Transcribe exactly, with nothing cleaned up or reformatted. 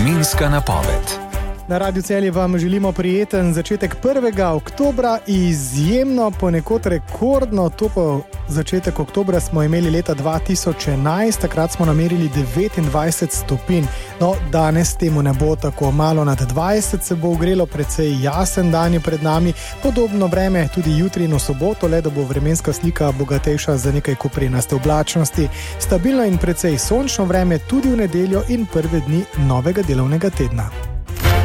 Vremenska napoved. Na Radiu Celje vam želimo prijeten začetek prvega oktobra, izjemno, ponekod rekordno topel začetek oktobra smo imeli leta dva tisoč enajst, takrat smo namerili devetindvajset stopinj. No, danes temu ne bo tako, malo nad dvajset se bo ogrelo, precej jasen dan je pred nami, podobno vreme tudi jutri in v soboto, le da bo vremenska slika bogatejša za nekaj koprenaste oblačnosti. Stabilno in precej sončno vreme tudi v nedeljo in prve dni novega delovnega tedna.